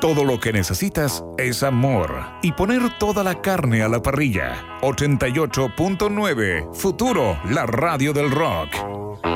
Todo lo que necesitas es amor y poner toda la carne a la parrilla. 88.9 Futuro, la radio del rock.